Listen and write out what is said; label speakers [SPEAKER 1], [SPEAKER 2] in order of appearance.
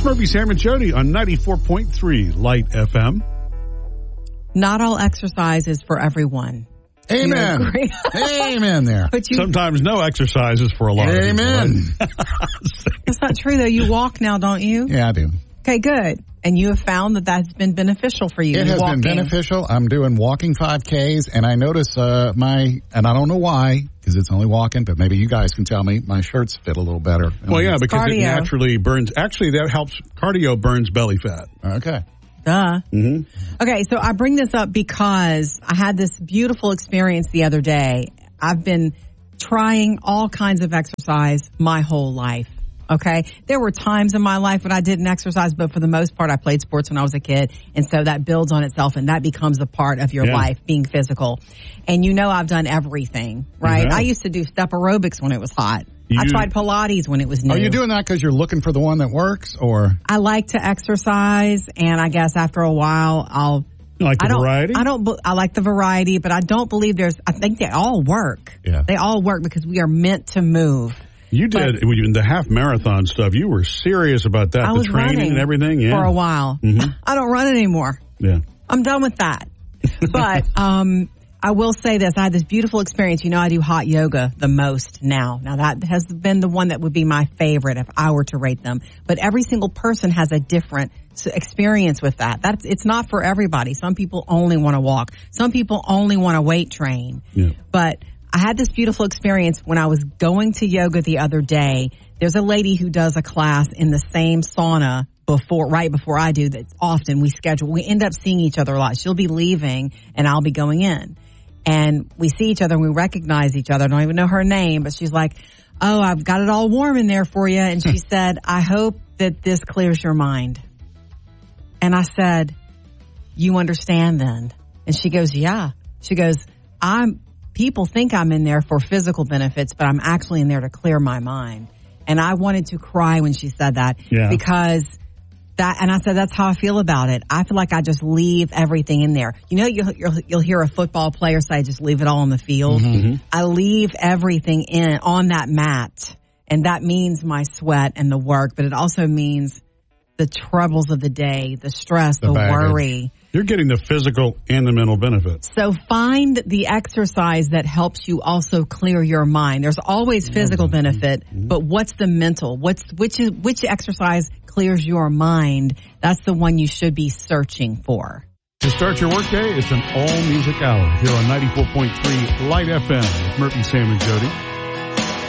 [SPEAKER 1] Murphy, Sam, and Jody on 94.3 Light FM.
[SPEAKER 2] Not all exercise is for everyone.
[SPEAKER 3] Amen. Amen there.
[SPEAKER 2] But
[SPEAKER 1] sometimes no exercise is for a lot of people.
[SPEAKER 3] Amen.
[SPEAKER 2] That's not true, though. You walk now, don't you?
[SPEAKER 3] Yeah, I do.
[SPEAKER 2] Okay, good. And you have found that that's been beneficial for you.
[SPEAKER 3] It has been beneficial. I'm doing walking 5Ks, and I notice and I don't know why, because it's only walking, but maybe you guys can tell me, my shirts fit a little better.
[SPEAKER 1] Well, yeah, because
[SPEAKER 2] cardio.
[SPEAKER 1] It naturally burns. Actually, that helps. Cardio burns belly fat.
[SPEAKER 3] Okay.
[SPEAKER 2] Duh.
[SPEAKER 1] Mm-hmm.
[SPEAKER 2] Okay, so I bring this up because I had this beautiful experience the other day. I've been trying all kinds of exercise my whole life. Okay. There were times in my life when I didn't exercise, but for the most part, I played sports when I was a kid. And so that builds on itself and that becomes a part of your life, being physical. And I've done everything, right? I used to do step aerobics when it was hot. I tried Pilates when it was new.
[SPEAKER 3] Are you doing that because you're looking for the one that works, or?
[SPEAKER 2] I like to exercise, and I guess after a while,
[SPEAKER 1] You like the variety?
[SPEAKER 2] I like the variety, but I don't believe I think they all work.
[SPEAKER 3] Yeah.
[SPEAKER 2] They all work because we are meant to move.
[SPEAKER 1] You did the half marathon stuff. You were serious about that.
[SPEAKER 2] I was
[SPEAKER 1] the training
[SPEAKER 2] running
[SPEAKER 1] and everything. Yeah.
[SPEAKER 2] for a while.
[SPEAKER 1] Mm-hmm.
[SPEAKER 2] I don't run anymore.
[SPEAKER 1] Yeah.
[SPEAKER 2] I'm done with that. But I will say this. I had this beautiful experience. I do hot yoga the most now. Now, that has been the one that would be my favorite if I were to rate them. But every single person has a different experience with that. It's not for everybody. Some people only want to walk. Some people only want to weight train.
[SPEAKER 1] Yeah.
[SPEAKER 2] But I had this beautiful experience when I was going to yoga the other day. There's a lady who does a class in the same sauna right before I do. That's often we schedule. We end up seeing each other a lot. She'll be leaving and I'll be going in. And we see each other and we recognize each other. I don't even know her name, but she's like, "Oh, I've got it all warm in there for you." And she said, "I hope that this clears your mind." And I said, "You understand then?" And she goes, "Yeah." She goes, people think I'm in there for physical benefits, but I'm actually in there to clear my mind. And I wanted to cry when she said that because and I said, that's how I feel about it. I feel like I just leave everything in there. You'll hear a football player say, just leave it all on the field.
[SPEAKER 1] Mm-hmm.
[SPEAKER 2] I leave everything on that mat. And that means my sweat and the work, but it also means the troubles of the day, the stress, the worry.
[SPEAKER 1] You're getting the physical and the mental benefits.
[SPEAKER 2] So find the exercise that helps you also clear your mind. There's always physical benefit, but what's the mental? Which exercise clears your mind? That's the one you should be searching for.
[SPEAKER 1] To start your workday, it's an all-music hour here on 94.3 Light FM with Murphy, Sam, and Jody.